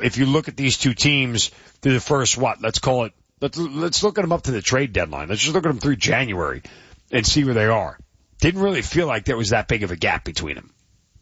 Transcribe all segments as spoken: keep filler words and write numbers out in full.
if you look at these two teams through the first, what, let's call it, let's, let's look at them up to the trade deadline. Let's just look at them through January and see where they are. Didn't really feel like there was that big of a gap between them.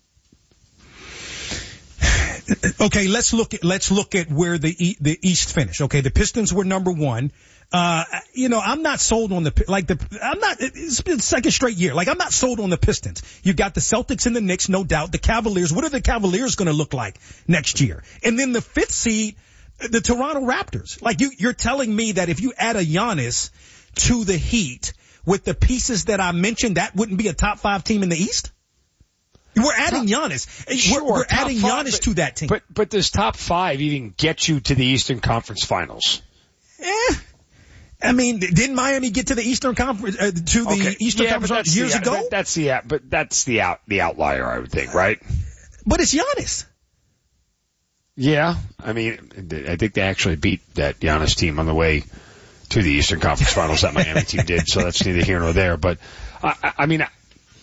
Okay, let's look at, let's look at where the, the East finished. Okay, the Pistons were number one. Uh, you know, I'm not sold on the, like the, I'm not, it's been the second straight year. Like, I'm not sold on the Pistons. You've got the Celtics and the Knicks, no doubt. The Cavaliers, what are the Cavaliers going to look like next year? And then the fifth seed, the Toronto Raptors. Like, you, you're telling me that if you add a Giannis to the Heat with the pieces that I mentioned, that wouldn't be a top five team in the East? We're adding Giannis. Sure, we're we're adding five, Giannis but, to that team. But, but does top five even get you to the Eastern Conference Finals? Eh. I mean, didn't Miami get to the Eastern Conference, uh, to the okay. Eastern yeah, Conference years the, ago? That, that's the, but that's the out, the outlier, I would think, right? But it's Giannis. Yeah. I mean, I think they actually beat that Giannis team on the way to the Eastern Conference Finals. That Miami team did, so that's neither here nor there. But, I, I mean,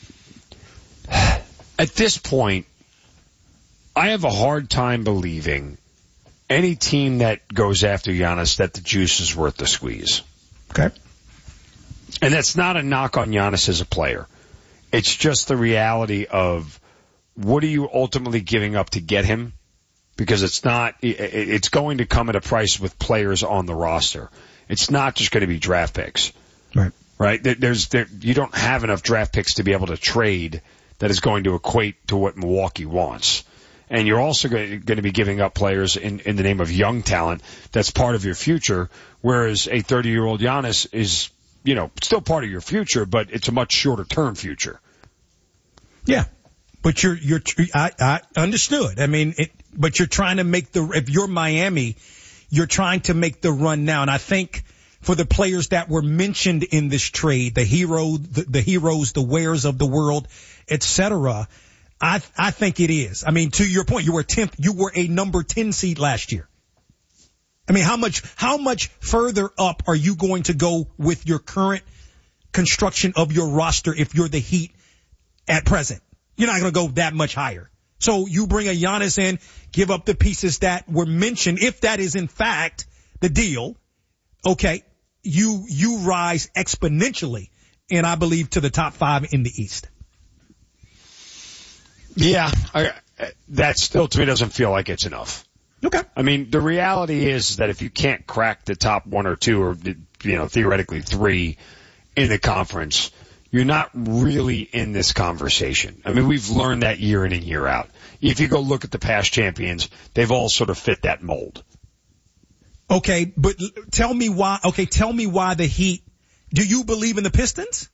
at this point, I have a hard time believing any team that goes after Giannis that the juice is worth the squeeze. Okay. And that's not a knock on Giannis as a player. It's just the reality of what are you ultimately giving up to get him? Because it's not, it's going to come at a price with players on the roster. It's not just going to be draft picks. Right. Right? There's, there, you don't have enough draft picks to be able to trade that is going to equate to what Milwaukee wants. And you're also going to be giving up players in, in the name of young talent that's part of your future, whereas a thirty-year-old Giannis is, you know, still part of your future, but it's a much shorter-term future. Yeah. But you're, you're, I, I understood. I mean, it, but you're trying to make the, if you're Miami, you're trying to make the run now. And I think for the players that were mentioned in this trade, the hero, the, the heroes, the wares of the world, et cetera, I, I think it is. I mean, to your point, you were tenth, you were a number ten seed last year. I mean, how much, how much further up are you going to go with your current construction of your roster if you're the Heat at present? You're not going to go that much higher. So you bring a Giannis in, give up the pieces that were mentioned. If that is in fact the deal, okay, you, you rise exponentially, and I believe to the top five in the East. Yeah, I, that still to me doesn't feel like it's enough. Okay. I mean, the reality is that if you can't crack the top one or two or, you know, theoretically three in the conference, you're not really in this conversation. I mean, we've learned that year in and year out. If you go look at the past champions, they've all sort of fit that mold. Okay, but tell me why, okay, tell me why the Heat, do you believe in the Pistons?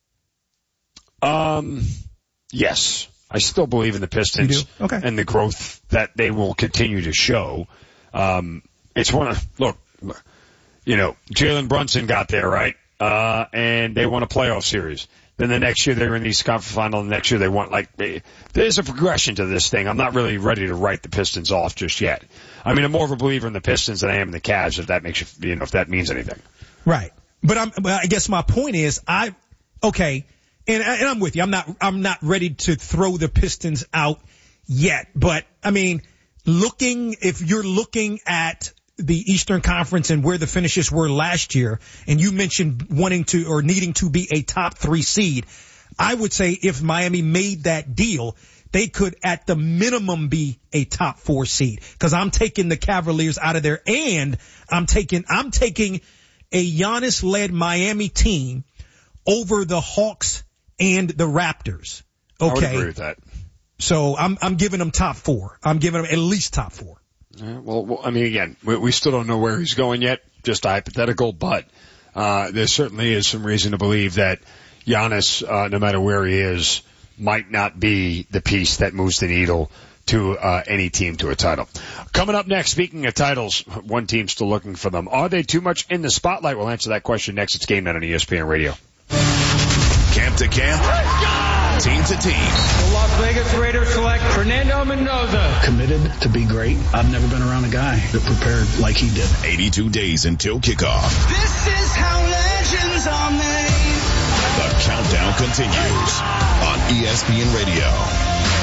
Um, yes. I still believe in the Pistons okay. and the growth that they will continue to show. Um, it's one of, look, you know, Jalen Brunson got there, right? Uh, and they won a playoff series. Then the next year they were in the East Conference Final, and the next year they won, like, they, there's a progression to this thing. I'm not really ready to write the Pistons off just yet. I mean, I'm more of a believer in the Pistons than I am in the Cavs, if that makes you, you know, if that means anything. Right. But I'm, but I guess my point is, I, okay, and, and I'm with you. I'm not, I'm not ready to throw the Pistons out yet. But, I mean, looking, if you're looking at the Eastern Conference and where the finishes were last year, and you mentioned wanting to or needing to be a top three seed, I would say if Miami made that deal, they could at the minimum be a top four seed. Because I'm taking the Cavaliers out of there, and I'm taking, I'm taking a Giannis-led Miami team over the Hawks and the Raptors. Okay. I would agree with that. So I'm, I'm giving them top four. I'm giving them at least top four. Yeah, well, well, I mean, again, we, we still don't know where he's going yet, just a hypothetical, but uh, there certainly is some reason to believe that Giannis, uh, no matter where he is, might not be the piece that moves the needle to uh, any team to a title. Coming up next, speaking of titles, one team still looking for them. Are they too much in the spotlight? We'll answer that question next. It's Game Night on E S P N Radio. Camp to camp. Let's go! Team to team. The Las Vegas Raiders select Fernando Mendoza. Committed to be great. I've never been around a guy that prepared like he did. eighty-two days until kickoff. This is how legends are made. The countdown continues on E S P N Radio.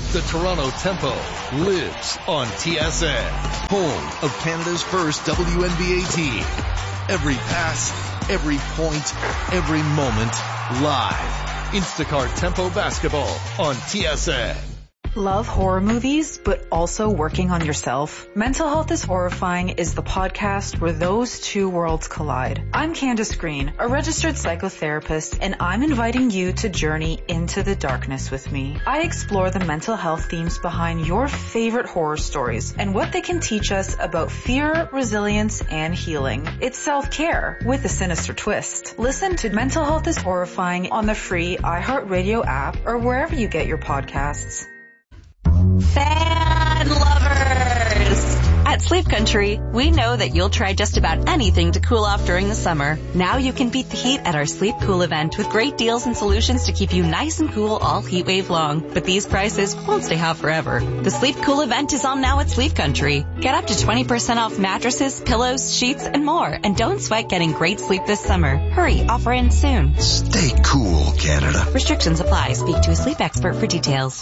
The Toronto Tempo lives on T S N, home of Canada's first W N B A team. Every pass, every point, every moment, live. Instacart Tempo Basketball on T S N. Love horror movies, but also working on yourself? Mental Health is Horrifying is the podcast where those two worlds collide. I'm Candace Green, a registered psychotherapist, and I'm inviting you to journey into the darkness with me. I explore the mental health themes behind your favorite horror stories and what they can teach us about fear, resilience, and healing. It's self-care with a sinister twist. Listen to Mental Health is Horrifying on the free iHeartRadio app or wherever you get your podcasts. Fan lovers! At Sleep Country, we know that you'll try just about anything to cool off during the summer. Now you can beat the heat at our Sleep Cool event with great deals and solutions to keep you nice and cool all heat wave long. But these prices won't stay hot forever. The Sleep Cool event is on now at Sleep Country. Get up to twenty percent off mattresses, pillows, sheets, and more. And don't sweat getting great sleep this summer. Hurry, offer ends soon. Stay cool, Canada. Restrictions apply. Speak to a sleep expert for details.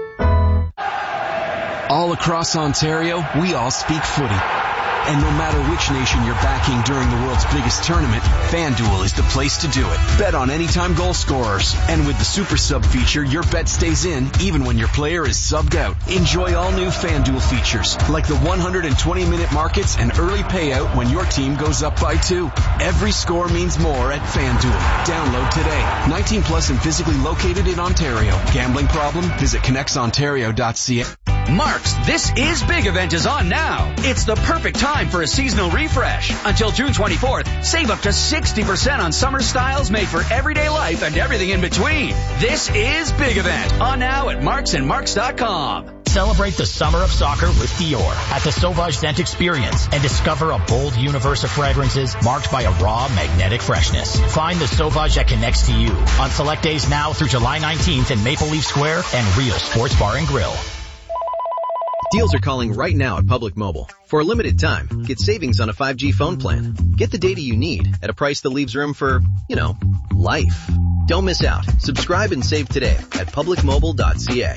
All across Ontario, we all speak footy. And no matter which nation you're backing during the world's biggest tournament, FanDuel is the place to do it. Bet on anytime goal scorers. And with the Super Sub feature, your bet stays in even when your player is subbed out. Enjoy all new FanDuel features, like the one hundred twenty minute markets and early payout when your team goes up by two. Every score means more at FanDuel. Download today. nineteen plus and physically located in Ontario. Gambling problem? Visit connects ontario dot c a. Mark's This Is Big event is on now. It's the perfect time for a seasonal refresh. Until June twenty-fourth, save up to sixty percent on summer styles made for everyday life and everything in between. This is Big event on now at marks and marks dot com. Celebrate the summer of soccer with Dior at the Sauvage Scent Experience and discover a bold universe of fragrances marked by a raw, magnetic freshness. Find the Sauvage that connects to you on select days now through July nineteenth in Maple Leaf Square and Real Sports Bar and Grill. Deals are calling right now at Public Mobile. For a limited time, get savings on a five G phone plan. Get the data you need at a price that leaves room for, you know, life. Don't miss out. Subscribe and save today at public mobile dot c a.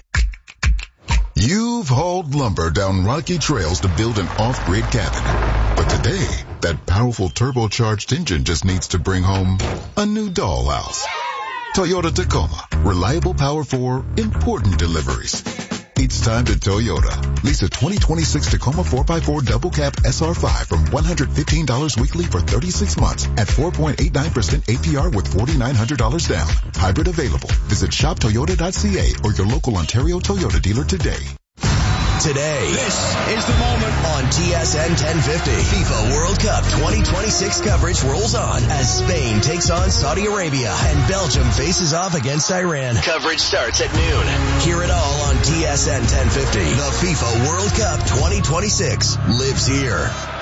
You've hauled lumber down rocky trails to build an off-grid cabin. But today, that powerful turbocharged engine just needs to bring home a new dollhouse. Toyota Tacoma. Reliable power for important deliveries. It's time to Toyota. Lease a twenty twenty-six Tacoma four by four double cab S R five from one hundred fifteen dollars weekly for thirty-six months at four point eight nine percent A P R with four thousand nine hundred dollars down. Hybrid available. Visit shop toyota dot c a or your local Ontario Toyota dealer today. Today, this is the moment on T S N ten fifty. FIFA World Cup twenty twenty-six coverage rolls on as Spain takes on Saudi Arabia and Belgium faces off against Iran. Coverage starts at noon. Hear it all on T S N ten fifty. The FIFA World Cup twenty twenty-six lives here.